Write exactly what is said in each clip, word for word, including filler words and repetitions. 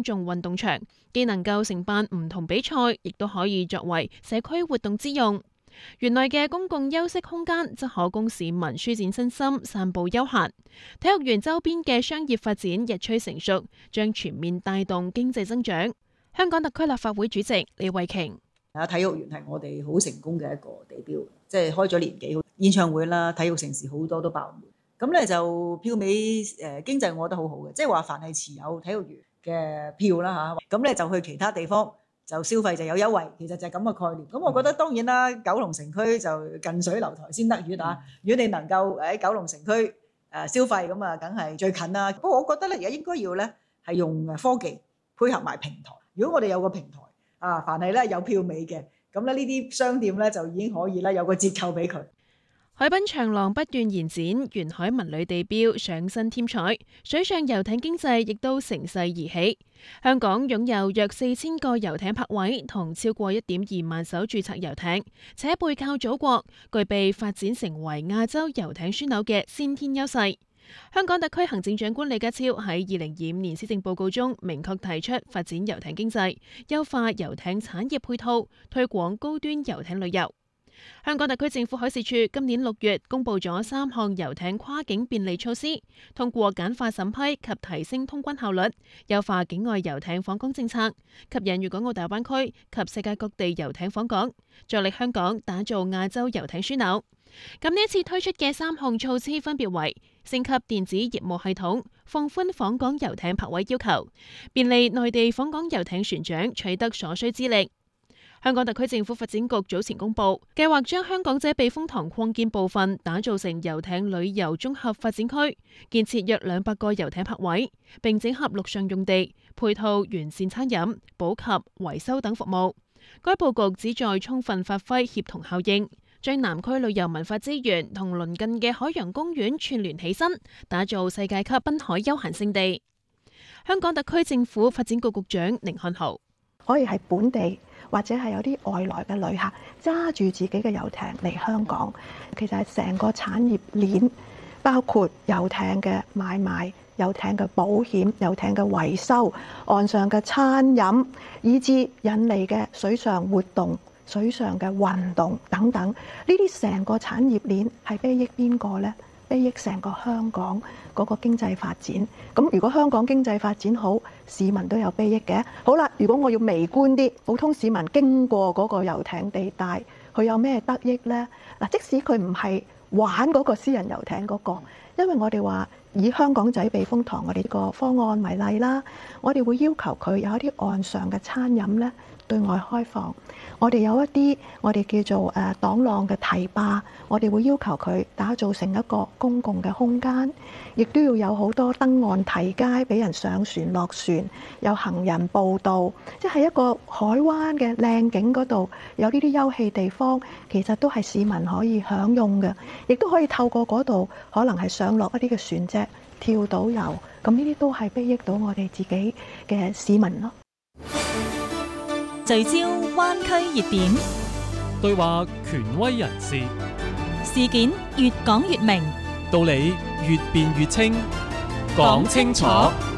眾運動場，既能夠承辦唔同比賽，亦都可以作為社區活動之用。園內嘅公共休息空間則可供市民舒展身心、散步休閒。體育園周邊嘅商業發展日趨成熟，將全面帶動經濟增長。香港特區立法會主席李慧瓊： 啊，體育園係我哋好成功嘅一個地標，即係開咗年幾，演唱會啦、體育盛事好多都爆滿。咁咧就票尾誒經濟，我覺得好好嘅，即係話凡係持有體育園嘅票啦嚇，咁咧就去其他地方就消費就有優惠，其實就係咁嘅概念。咁我覺得當然啦，九龍城區就近水樓台先得月啊。如果你能夠喺九龍城區誒消費，咁啊梗係最近啦。不過我覺得咧，而家應該要咧係用科技配合埋平台。如果我哋有個平台啊，凡係咧有票尾嘅，咁咧呢啲商店咧就已經可以咧有個折扣俾佢。 海濱長廊不斷延展，沿海文旅地標上新添彩，水上遊艇經濟亦都乘勢而起。香港擁有約四千個遊艇泊位同超過一點二萬艘註冊遊艇，且背靠祖國，具備發展成為亞洲遊艇樞紐嘅先天優勢。香港特區行政長官李家超喺二零二五年施政報告中明確提出發展遊艇經濟，優化遊艇產業配套，推廣高端遊艇旅遊。香港特區政府海事處今年六月公布咗三項遊艇跨境便利措施，通過簡化審批及提升通關效率，優化境外遊艇訪港政策，吸引粵港澳大灣區及世界各地遊艇訪港，助力香港打造亞洲遊艇樞紐。咁呢一次推出嘅三項措施分別為升級電子業務系統、放寬訪港遊艇泊位要求、便利內地訪港遊艇船長取得所需資歷。香港特區政府發展局早前公布，計劃將香港仔避風塘擴建部分打造成遊艇旅遊綜合發展區，建設約兩百個遊艇泊位，並整合陸上用地，配套完善餐飲、補給、維修等服務。該佈局旨在充分發揮協同效應，將南區旅遊文化資源同鄰近嘅海洋公園串聯起身，打造世界級濱海休閒勝地。香港特區政府發展局局長寧漢豪： 可以係本地或者係有啲外來嘅旅客揸住自己嘅遊艇嚟香港，其實係成個產業鏈，包括遊艇嘅買賣、遊艇嘅保險、遊艇嘅維修、岸上嘅餐飲，以至引嚟嘅水上活動、水上嘅運動等等，呢啲成個產業鏈係裨益邊個呢？裨益成個香港嗰個經濟發展。咁如果香港經濟發展好，市民都有裨益嘅。好啦，如果我要微觀啲，普通市民經過嗰個遊艇地帶，佢有咩得益呢？嗱，即使佢唔係玩嗰個私人遊艇嗰個，因為我哋話以香港仔避風塘我哋呢個方案為例啦，我哋會要求佢有一啲岸上嘅餐飲呢對外開放。我哋有一啲我哋叫做誒擋浪嘅堤壩，我哋會要求佢打造成一個公共嘅空間，亦都要有好多登岸堤階俾人上船落船，有行人步道，即係一個海灣嘅靚景嗰度有呢啲休憩地方，其實都係市民可以享用嘅，亦都可以透過嗰度可能係上落一啲嘅船隻、跳島遊，咁呢啲都係裨益到我哋自己嘅市民咯。 聚焦灣區熱點， 對話權威人士， 事件越講越明， 道理越辯越清，講清楚。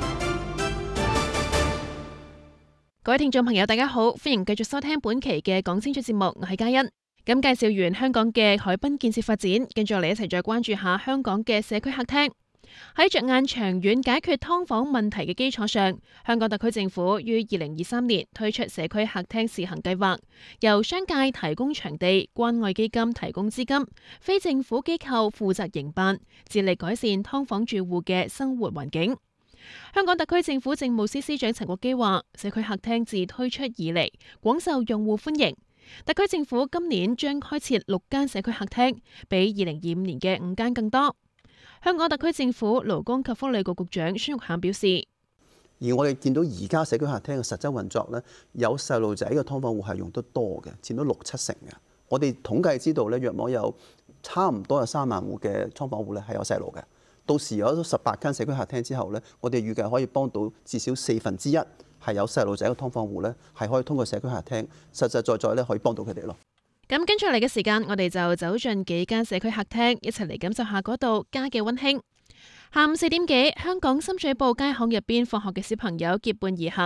各位聽眾朋友大家好，歡迎繼續收聽本期嘅講清楚節目，我係嘉欣。咁介紹完香港嘅海濱建設發展，跟住嚟一齊再關注下香港嘅社區客廳。喺着眼長遠解決劏房問題嘅基礎上，香港特區政府於二零二三年推出社區客廳試行計劃，由商界提供場地，關愛基金提供資金，非政府機構負責營辦，致力改善劏房住戶嘅生活環境。香港特區政府政務司司長陳國基話，社區客廳自推出以嚟廣受用戶歡迎。特區政府今年將開設六間社區客廳，比二零二五年嘅五間更多。香港特區政府勞工及福利局局長孫玉菡表示， 而我哋見到而家社區客廳嘅實質運作咧，有細路仔嘅劏房戶係用得多嘅，佔到六七成嘅。我哋統計知道咧，約莫有差唔多有三萬戶嘅劏房戶咧係有細路嘅。到時有咗十八間社區客廳之後咧，我哋預計可以幫到至少四分之一係有細路仔嘅劏房戶咧，係可以通過社區客廳實實在在咧可以幫到佢哋咯。 咁跟住嚟嘅時間，我哋就走進幾間社區客廳，一齊嚟感受下嗰度家嘅溫馨。下午四點幾，香港深水埗街巷入邊放學嘅小朋友結伴而行，